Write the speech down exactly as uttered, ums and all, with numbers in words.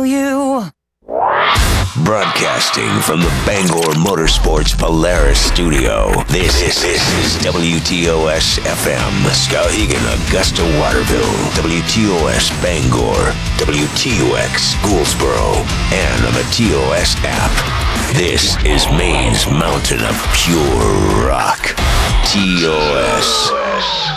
kill you. Broadcasting from the Bangor Motorsports Polaris studio, this, this, this is W T O S F M, Skowhegan, Augusta, Waterville, W T O S Bangor, W T O X Gouldsboro, and on the T O S app. This is Maine's mountain of pure rock, T O S.